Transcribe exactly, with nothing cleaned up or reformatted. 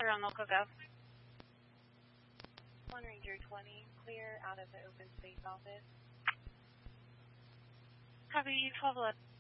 Around local gov. one Ranger twenty, clear out of the open space office. Copy twelve eleven.